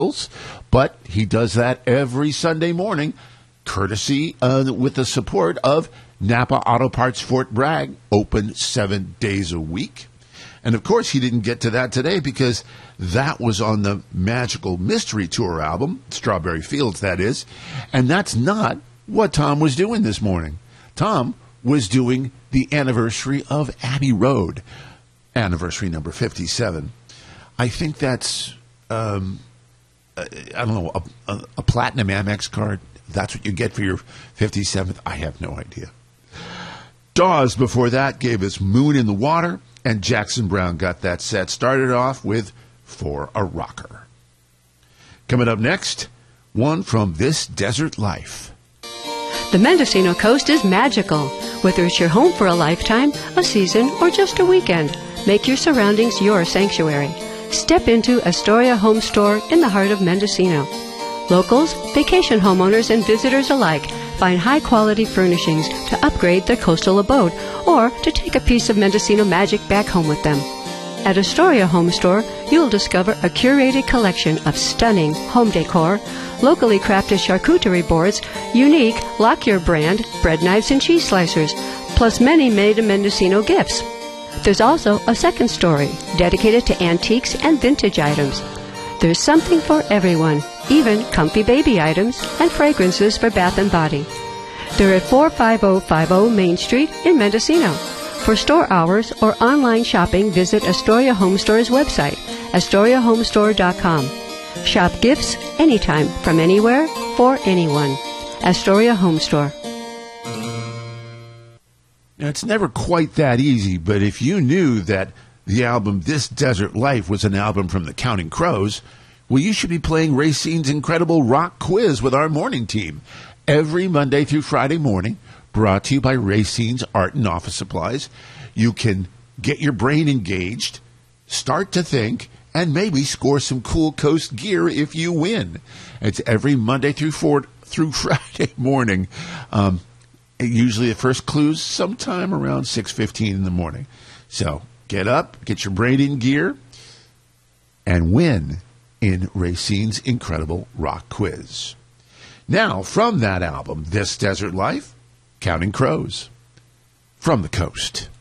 but he does that every Sunday morning, courtesy with the support of Napa Auto Parts Fort Bragg, open 7 days a week. And, of course, he didn't get to that today because that was on the Magical Mystery Tour album, Strawberry Fields, that is. And that's not what Tom was doing this morning. Tom was doing the anniversary of Abbey Road, anniversary number 57. I think that's, I don't know, a platinum Amex card. That's what you get for your 57th. I have no idea. Dawes before that gave us Moon in the Water, and Jackson Browne got that set started off with For a Rocker. Coming up next, one from This Desert Life. The Mendocino coast is magical. Whether it's your home for a lifetime, a season, or just a weekend, make your surroundings your sanctuary. Step into Astoria Home Store in the heart of Mendocino. Locals, vacation homeowners, and visitors alike find high-quality furnishings to upgrade their coastal abode or to take a piece of Mendocino magic back home with them. At Astoria Home Store, you'll discover a curated collection of stunning home decor, locally crafted charcuterie boards, unique Lockyer brand bread knives and cheese slicers, plus many made-in-Mendocino gifts. There's also a second story dedicated to antiques and vintage items. There's something for everyone, even comfy baby items and fragrances for bath and body. They're at 45050 Main Street in Mendocino. For store hours or online shopping, visit Astoria Home Store's website, AstoriaHomestore.com. Shop gifts anytime, from anywhere, for anyone. Astoria Home Store. Now, it's never quite that easy, but if you knew that the album This Desert Life was an album from the Counting Crows, well, you should be playing Racine's incredible rock quiz with our morning team every Monday through Friday morning, brought to you by Racine's Art and Office Supplies. You can get your brain engaged, start to think, and maybe score some cool coast gear if you win. It's every Monday through Friday morning. Usually the first clue's sometime around 6:15 in the morning. So get up, get your brain in gear, and win in Racine's incredible rock quiz. Now, from that album, This Desert Life, Counting Crows, from the coast.